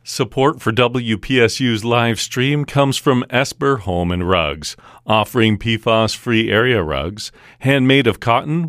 Support for WPSU's live stream comes from Esper Home and Rugs, offering PFAS-free area rugs, handmade of cotton